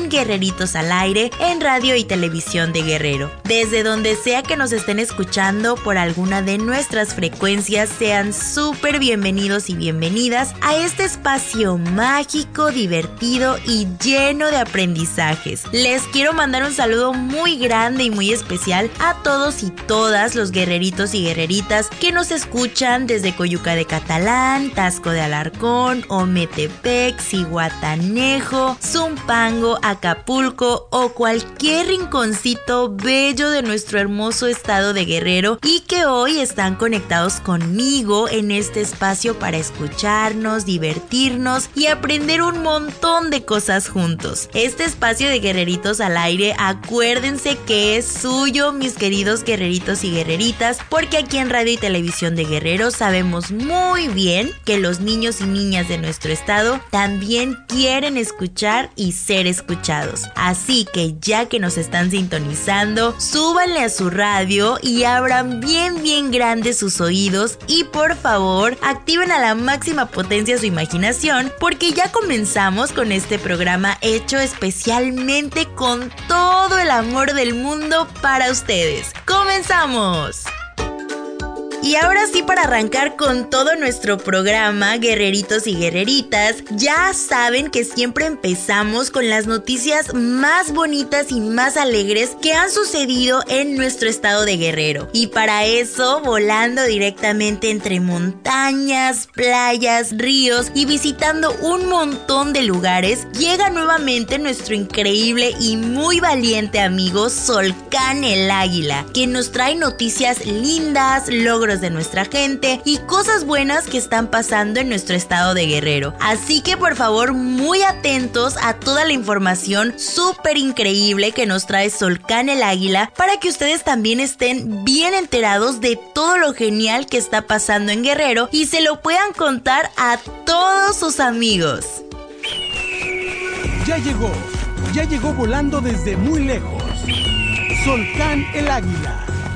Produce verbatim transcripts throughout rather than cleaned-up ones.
en Guerreritos al Aire, en Radio y Televisión de Guerrero. Desde donde sea que nos estén escuchando por alguna de nuestras frecuencias, sean súper bienvenidos y bienvenidas a este espacio mágico, divertido y lleno de aprendizajes. Les quiero mandar un saludo muy grande y muy especial a todos y todas los guerreritos y guerreritas que nos escuchan desde Coyuca de Catalán, Tasco de Alarcón, Ometepec, Zihuatanejo, Zumpango, Acapulco o cualquier rinconcito bello de nuestro hermoso estado de Guerrero y que hoy están conectados conmigo en este espacio para escucharnos, divertirnos y aprender un montón de cosas juntos. Este espacio de Guerreritos al Aire, acuérdense que es suyo, mis queridos guerreritos y guerreritas, porque aquí en Radio y Televisión de Guerrero sabemos muy bien que los niños y niñas de nuestro estado también quieren escuchar y ser escuchados. Así que ya que nos están sintonizando, súbanle a su radio y abran bien bien grandes sus oídos y por favor activen a la máxima potencia su imaginación, porque ya comenzamos con este programa hecho especialmente con todo el amor del mundo para ustedes. ¡Comenzamos! Y ahora sí, para arrancar con todo nuestro programa, guerreritos y guerreritas, ya saben que siempre empezamos con las noticias más bonitas y más alegres que han sucedido en nuestro estado de Guerrero. Y para eso, volando directamente entre montañas, playas, ríos y visitando un montón de lugares, llega nuevamente nuestro increíble y muy valiente amigo Solcán el Águila, que nos trae noticias lindas, logros de nuestra gente y cosas buenas que están pasando en nuestro estado de Guerrero. Así que por favor, muy atentos a toda la información súper increíble que nos trae Solcán el Águila, para que ustedes también estén bien enterados de todo lo genial que está pasando en Guerrero y se lo puedan contar a todos sus amigos. Ya llegó, ya llegó volando desde muy lejos, Solcán el Águila.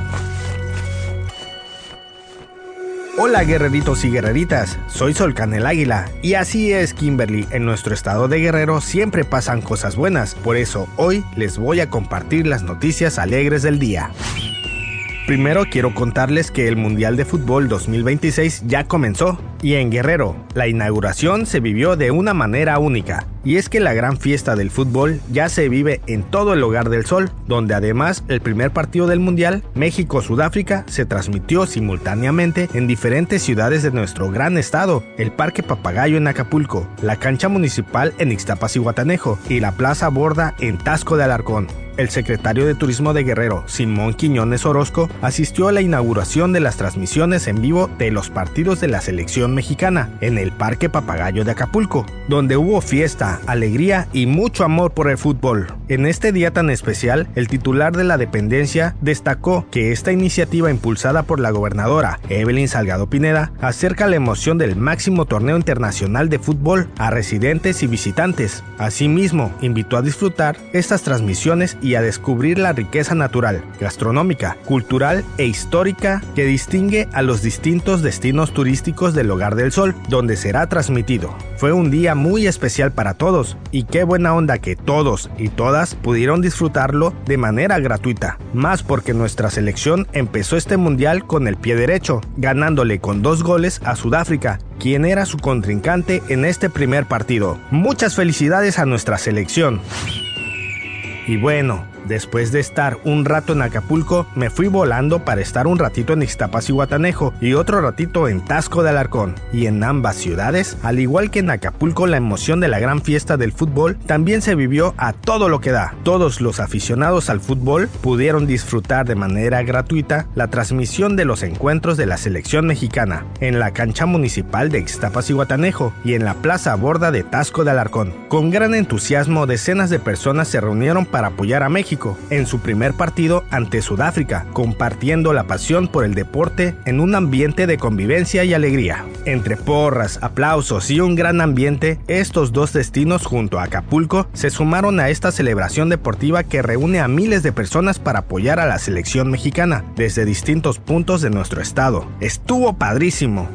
Hola guerreritos y guerreritas, soy Solcán el Águila y así es, Kimberly, en nuestro estado de Guerrero siempre pasan cosas buenas, por eso hoy les voy a compartir las noticias alegres del día. Primero quiero contarles que el Mundial de Fútbol dos mil veintiséis ya comenzó y en Guerrero la inauguración se vivió de una manera única. Y es que la gran fiesta del fútbol ya se vive en todo el Hogar del Sol, donde además el primer partido del Mundial, México-Sudáfrica, se transmitió simultáneamente en diferentes ciudades de nuestro gran estado: el Parque Papagayo en Acapulco, la Cancha Municipal en Ixtapas y Zihuatanejo y la Plaza Borda en Tasco de Alarcón. El secretario de Turismo de Guerrero, Simón Quiñones Orozco, asistió a la inauguración de las transmisiones en vivo de los partidos de la selección mexicana en el Parque Papagayo de Acapulco, donde hubo fiesta, alegría y mucho amor por el fútbol. En este día tan especial, el titular de la dependencia destacó que esta iniciativa impulsada por la gobernadora Evelyn Salgado Pineda acerca la emoción del máximo torneo internacional de fútbol a residentes y visitantes. Asimismo, invitó a disfrutar estas transmisiones y a descubrir la riqueza natural, gastronómica, cultural e histórica que distingue a los distintos destinos turísticos del Hogar del Sol, donde será transmitido. Fue un día muy especial para todos y qué buena onda que todos y todas pudieron disfrutarlo de manera gratuita, más porque nuestra selección empezó este mundial con el pie derecho, ganándole con dos goles a Sudáfrica, quien era su contrincante en este primer partido. Muchas felicidades a nuestra selección. Y bueno, después de estar un rato en Acapulco, me fui volando para estar un ratito en Ixtapas y Zihuatanejo y otro ratito en Tasco de Alarcón. Y en ambas ciudades, al igual que en Acapulco, la emoción de la gran fiesta del fútbol también se vivió a todo lo que da. Todos los aficionados al fútbol pudieron disfrutar de manera gratuita la transmisión de los encuentros de la selección mexicana en la cancha municipal de Ixtapas y Zihuatanejo y en la Plaza Borda de Tasco de Alarcón. Con gran entusiasmo, decenas de personas se reunieron para apoyar a México en su primer partido ante Sudáfrica, compartiendo la pasión por el deporte en un ambiente de convivencia y alegría. Entre porras, aplausos y un gran ambiente, estos dos destinos junto a Acapulco se sumaron a esta celebración deportiva que reúne a miles de personas para apoyar a la selección mexicana desde distintos puntos de nuestro estado. Estuvo padrísimo.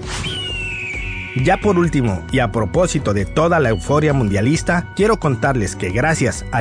Ya por último, y a propósito de toda la euforia mundialista, quiero contarles que gracias a